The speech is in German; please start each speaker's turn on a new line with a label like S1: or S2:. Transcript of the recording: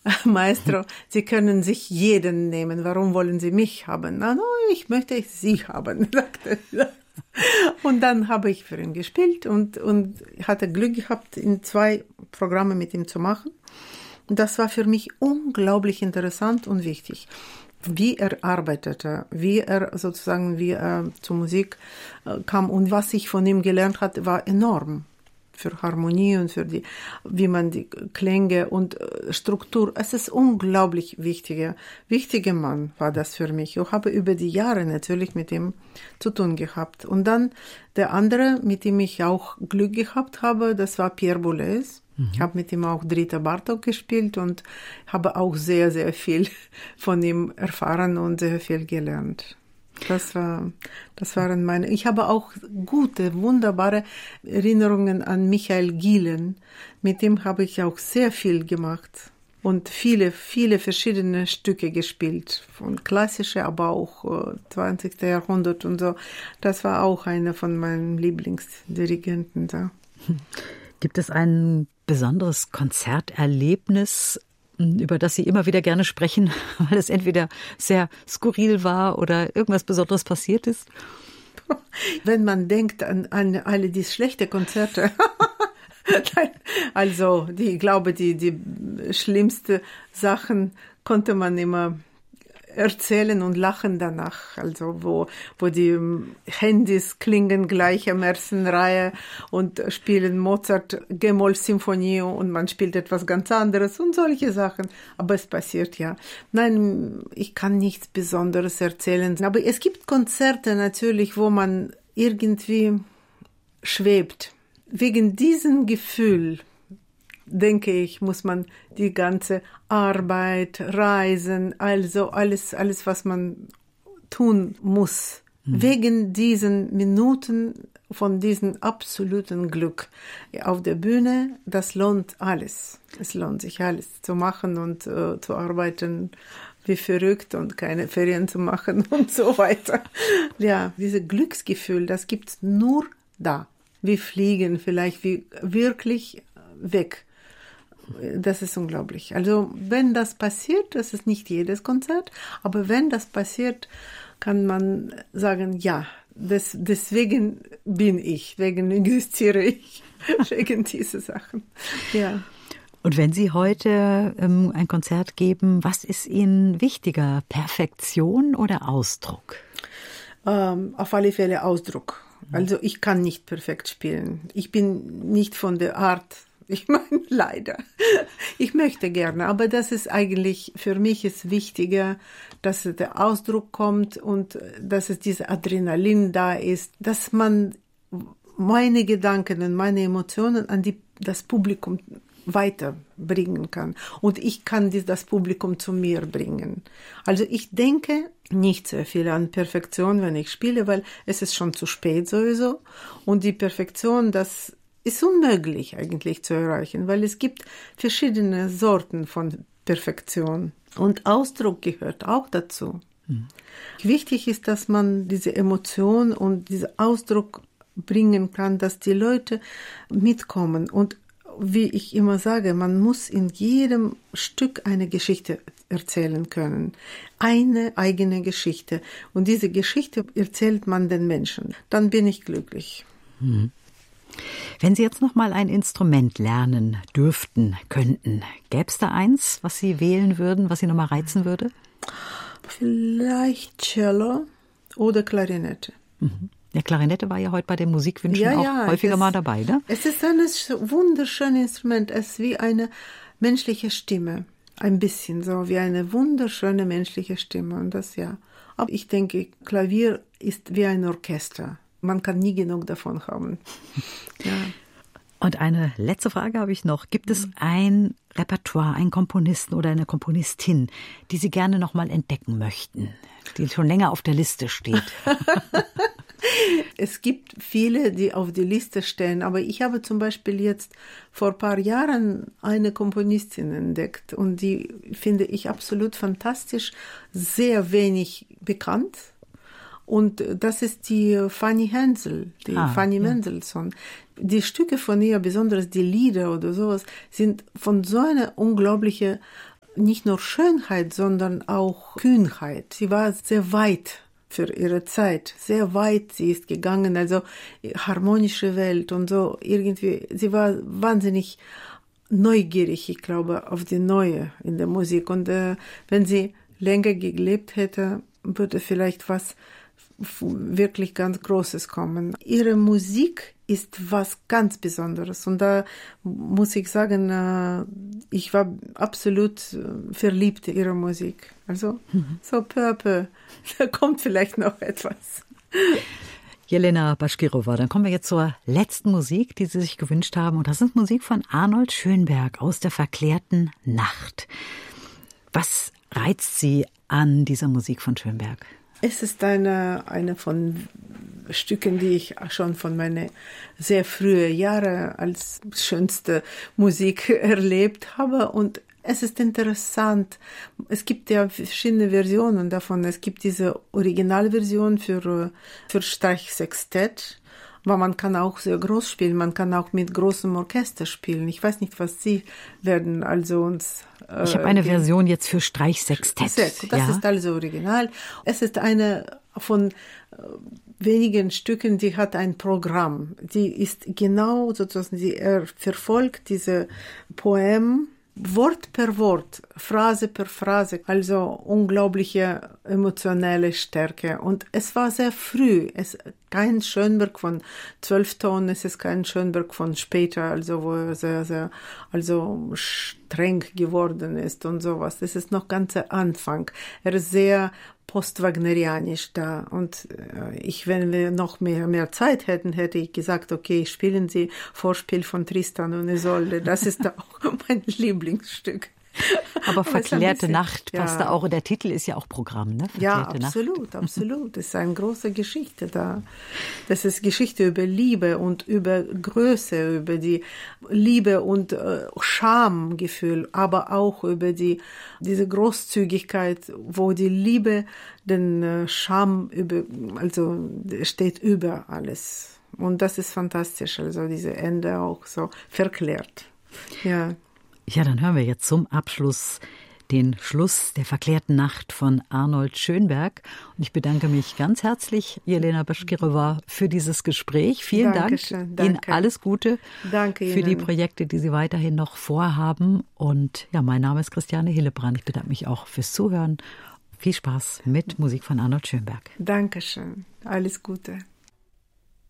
S1: Maestro, Sie können sich jeden nehmen. Warum wollen Sie mich haben? Na, no, ich möchte Sie haben, sagte er. Und dann habe ich für ihn gespielt und hatte Glück gehabt, in 2 Programme mit ihm zu machen. Und das war für mich unglaublich interessant und wichtig. Wie er arbeitete, wie er zur Musik kam und was ich von ihm gelernt hatte, war enorm. Für Harmonie und wie man die Klänge und Struktur. Es ist unglaublich wichtiger Mann war das für mich. Ich habe über die Jahre natürlich mit ihm zu tun gehabt. Und dann der andere, mit dem ich auch Glück gehabt habe, das war Pierre Boulez. Ich habe mit ihm auch Dritta Bartók gespielt und habe auch sehr, sehr viel von ihm erfahren und sehr viel gelernt. Das waren meine. Ich habe auch gute, wunderbare Erinnerungen an Michael Gielen. Mit dem habe ich auch sehr viel gemacht und viele, viele verschiedene Stücke gespielt. Von klassische, aber auch 20. Jahrhundert und so. Das war auch einer von meinen Lieblingsdirigenten da.
S2: Gibt es ein besonderes Konzerterlebnis, über das Sie immer wieder gerne sprechen, weil es entweder sehr skurril war oder irgendwas Besonderes passiert ist?
S1: Wenn man denkt an alle die schlechten Konzerte, also ich glaube, die schlimmsten Sachen konnte man immer erzählen und lachen danach, also wo die Handys klingen gleich am ersten Reihe und spielen Mozart G-Moll-Symphonie und man spielt etwas ganz anderes und solche Sachen, aber es passiert ja. Nein, ich kann nichts Besonderes erzählen, aber es gibt Konzerte natürlich, wo man irgendwie schwebt. Wegen diesem Gefühl, denke ich, muss man die ganze Arbeit, Reisen, also alles, was man tun muss. Wegen diesen Minuten von diesem absoluten Glück auf der Bühne, das lohnt alles. Es lohnt sich alles zu machen und zu arbeiten wie verrückt und keine Ferien zu machen und so weiter. Ja, dieses Glücksgefühl, das gibt's nur da. Wir fliegen vielleicht wirklich weg. Das ist unglaublich. Also wenn das passiert, das ist nicht jedes Konzert, aber wenn das passiert, kann man sagen, ja, deswegen existiere ich, wegen dieser Sachen. Ja.
S2: Und wenn Sie heute ein Konzert geben, was ist Ihnen wichtiger, Perfektion oder Ausdruck?
S1: Auf alle Fälle Ausdruck. Also ich kann nicht perfekt spielen. Ich bin nicht von der Art. Ich meine, leider. Ich möchte gerne, aber das ist eigentlich, für mich ist wichtiger, dass der Ausdruck kommt und dass es diese Adrenalin da ist, dass man meine Gedanken und meine Emotionen an das Publikum weiterbringen kann. Und ich kann das Publikum zu mir bringen. Also ich denke nicht sehr viel an Perfektion, wenn ich spiele, weil es ist schon zu spät sowieso. Und die Perfektion, das ist unmöglich eigentlich zu erreichen, weil es gibt verschiedene Sorten von Perfektion. Und Ausdruck gehört auch dazu. Wichtig ist, dass man diese Emotion und diesen Ausdruck bringen kann, dass die Leute mitkommen. Und wie ich immer sage, man muss in jedem Stück eine Geschichte erzählen können. Eine eigene Geschichte. Und diese Geschichte erzählt man den Menschen. Dann bin ich glücklich.
S2: Wenn Sie jetzt noch mal ein Instrument lernen dürften, könnten, gäbe es da eins, was Sie wählen würden, was Sie noch mal reizen würde?
S1: Vielleicht Cello oder Klarinette.
S2: Der Klarinette war ja heute bei den Musikwünschen auch häufiger mal dabei, ne?
S1: Es ist ein wunderschönes Instrument. Es ist wie eine menschliche Stimme. Ein bisschen so wie eine wunderschöne menschliche Stimme. Und das ja. Aber ich denke, Klavier ist wie ein Orchester. Man kann nie genug davon haben. Ja.
S2: Und eine letzte Frage habe ich noch. Gibt es ein Repertoire, einen Komponisten oder eine Komponistin, die Sie gerne noch mal entdecken möchten, die schon länger auf der Liste steht?
S1: Es gibt viele, die auf die Liste stehen, aber ich habe zum Beispiel jetzt vor ein paar Jahren eine Komponistin entdeckt und die finde ich absolut fantastisch, sehr wenig bekannt. Und das ist die Fanny Hensel, Fanny Mendelssohn. Die Stücke von ihr, besonders die Lieder oder sowas, sind von so einer unglaublichen nicht nur Schönheit, sondern auch Kühnheit. Sie war sehr weit für ihre Zeit, sehr weit sie ist gegangen, also harmonische Welt und so irgendwie. Sie war wahnsinnig neugierig, ich glaube, auf die Neue in der Musik. Und wenn sie länger gelebt hätte, würde vielleicht was wirklich ganz Großes kommen. Ihre Musik ist was ganz Besonderes. Und da muss ich sagen, ich war absolut verliebt in ihre Musik. Also so peu à peu, da kommt vielleicht noch etwas.
S2: Jelena Baschkirova, dann kommen wir jetzt zur letzten Musik, die Sie sich gewünscht haben. Und das ist Musik von Arnold Schönberg aus der verklärten Nacht. Was reizt Sie an dieser Musik von Schönberg?
S1: Es ist eine von Stücken, die ich schon von meinen sehr frühen Jahren als schönste Musik erlebt habe. Und es ist interessant. Es gibt ja verschiedene Versionen davon. Es gibt diese Originalversion für Streichsextett. Aber man kann auch sehr groß spielen, man kann auch mit großem Orchester spielen. Ich weiß nicht, was Sie werden also uns...
S2: ich habe eine Version jetzt für Streichsextett.
S1: Das ist also original. Es ist eine von wenigen Stücken, die hat ein Programm. Die ist genau sozusagen, sie verfolgt diese Poem Wort per Wort, Phrase per Phrase, also unglaubliche emotionelle Stärke. Und es war sehr früh, kein Schönberg von 12 Tonen, es ist kein Schönberg von später, also wo er sehr, sehr, also streng geworden ist und sowas. Das ist noch ganz der Anfang. Er ist sehr postwagnerianisch da. Und wenn wir noch mehr Zeit hätten, hätte ich gesagt, okay, spielen Sie Vorspiel von Tristan und Isolde. Das ist auch mein Lieblingsstück.
S2: Aber verklärte Nacht passt da auch. Der Titel ist ja auch Programm, ne?
S1: Ja, absolut, absolut. Das ist eine große Geschichte da. Das ist Geschichte über Liebe und über Größe, über die Liebe und Schamgefühl, aber auch über diese Großzügigkeit, wo die Liebe den Scham steht über alles. Und das ist fantastisch. Also diese Ende auch so verklärt. Ja.
S2: Ja, dann hören wir jetzt zum Abschluss den Schluss der verklärten Nacht von Arnold Schönberg. Und ich bedanke mich ganz herzlich, Jelena Baschkirova, für dieses Gespräch. Vielen
S1: Dankeschön,
S2: Dank. Ihnen alles Gute für die Projekte, die Sie weiterhin noch vorhaben. Und ja, mein Name ist Christiane Hillebrand. Ich bedanke mich auch fürs Zuhören. Viel Spaß mit Musik von Arnold Schönberg.
S1: Dankeschön. Alles Gute.